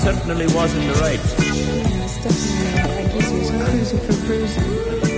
Certainly was in the right. Yes, definitely. I guess he was cruising for bruising.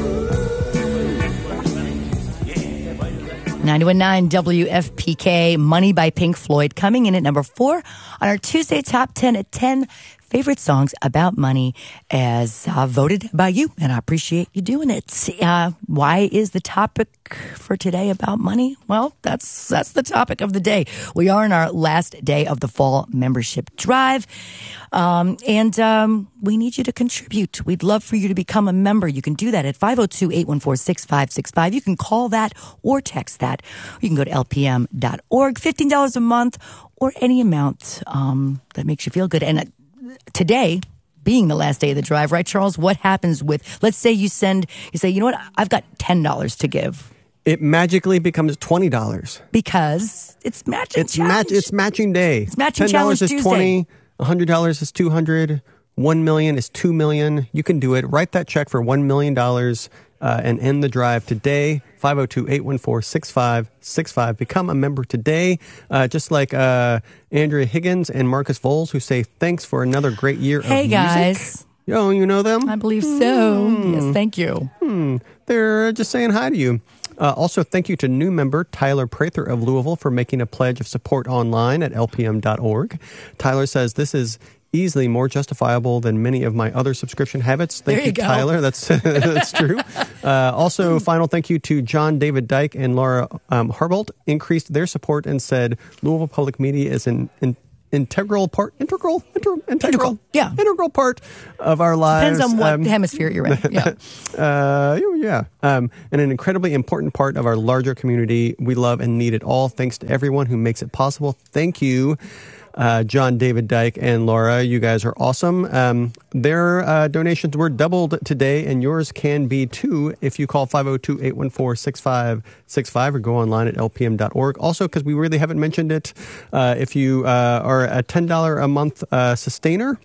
91.9 WFPK, Money by Pink Floyd, coming in at number 4 on our Tuesday Top 10 at 10 favorite songs about money as voted by you, and I appreciate you doing it. Why is the topic for today about money? Well, that's the topic of the day. We are in our last day of the fall membership drive, and we need you to contribute. We'd love for you to become a member. You can do that at 502-814-6565. You can call that or text that. You can go to lpm.org, $15 a month, or any amount that makes you feel good. And today, being the last day of the drive, right, Charles? What happens with, let's say you say, you know what, I've got $10 to give. It magically becomes $20. Because it's matching challenge. It's matching day. It's matching $10 challenge is Tuesday. $20, $100 is $200, $1 million is $2 million. You can do it. Write that check for $1 million and end the drive today. 502-814-6565. Become a member today. Just like Andrea Higgins and Marcus Voles, who say thanks for another great year of music. Hey, guys. Yo, you know them? I believe so. Yes, thank you. They're just saying hi to you. Also, thank you to new member Tyler Prather of Louisville for making a pledge of support online at lpm.org. Tyler says, this is easily more justifiable than many of my other subscription habits. Thank you, Tyler. That's that's true. Also, final thank you to John David Dyke and Laura Harbolt. Increased their support and said Louisville Public Media is an integral part of our lives. Depends on what hemisphere you're in. Yeah. And an incredibly important part of our larger community. We love and need it all. Thanks to everyone who makes it possible. Thank you, John David Dyke and Laura. You guys are awesome. Their donations were doubled today, and yours can be too if you call 502-814-6565 or go online at lpm.org. Also, because we really haven't mentioned it, if you are a $10 a month sustainer,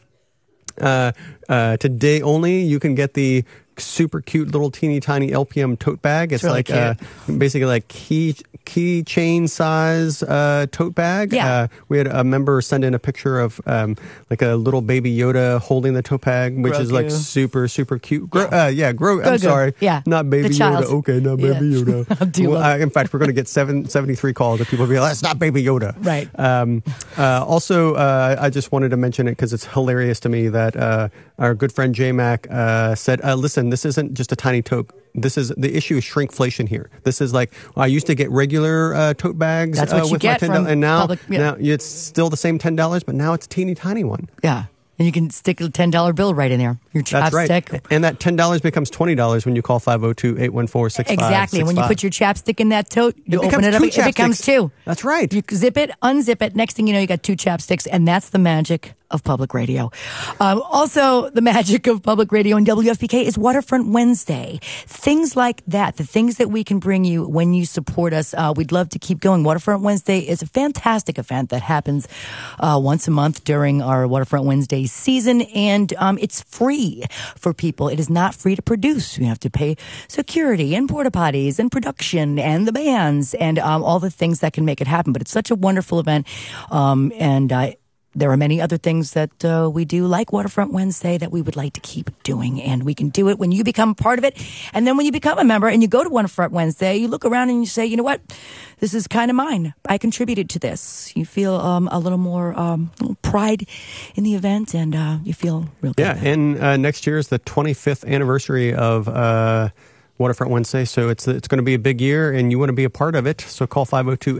today only, you can get the super cute little teeny tiny LPM tote bag. It's really like basically like keychain size tote bag. Yeah. We had a member send in a picture of like a little baby Yoda holding the tote bag, which is like super cute. I'm sorry. Yeah. Not baby Yoda. Okay, not baby Yoda. In fact, we're going to get 73 calls that people be like, that's not baby Yoda. Right. Also, I just wanted to mention it because it's hilarious to me that our good friend J Mac said, listen, this isn't just a tiny tote. The issue is shrinkflation here. This is like, I used to get regular tote bags. That's what you with get my $10, from and now now it's still the same $10, but now it's a teeny tiny one. Yeah. And you can stick a $10 bill right in there. Your chapstick. That's right. And that $10 becomes $20 when you call 502-814-6565. Exactly. When you put your chapstick in that tote, you open it up, it becomes two. That's right. You zip it, unzip it. Next thing you know, you got two chapsticks, and that's the magic of public radio. Also, the magic of public radio and WFPK is Waterfront Wednesday. Things like that, the things that we can bring you when you support us, we'd love to keep going. Waterfront Wednesday is a fantastic event that happens once a month during our Waterfront Wednesday season, and it's free for people. It is not free to produce. You have to pay security and porta potties and production and the bands and all the things that can make it happen. But it's such a wonderful event, and there are many other things that we do, like Waterfront Wednesday, that we would like to keep doing. And we can do it when you become part of it. And then when you become a member and you go to Waterfront Wednesday, you look around and you say, you know what? This is kind of mine. I contributed to this. You feel a little more pride in the event, and you feel real good. Yeah, and next year is the 25th anniversary of Waterfront Wednesday, so it's going to be a big year, and you want to be a part of it. So call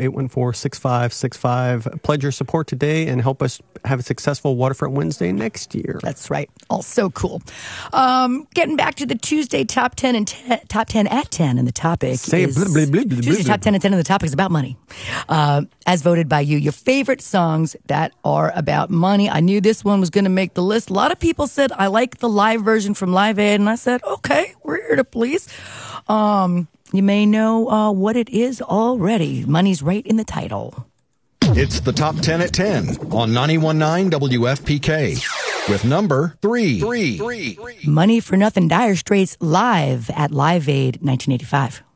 502-814-6565. Pledge your support today and help us have a successful Waterfront Wednesday next year. That's right. All so cool. Getting back to the Tuesday Top 10 and Top 10 at 10, and the topic is Tuesday Top 10 and 10, and the topic is about money. As voted by you, your favorite songs that are about money. I knew this one was going to make the list. A lot of people said, I like the live version from Live Aid, and I said, okay, we're here to please. You may know what it is already. Money's right in the title. It's the Top 10 at 10 on 91.9 WFPK with number 3. Money for Nothing, Dire Straits live at Live Aid 1985.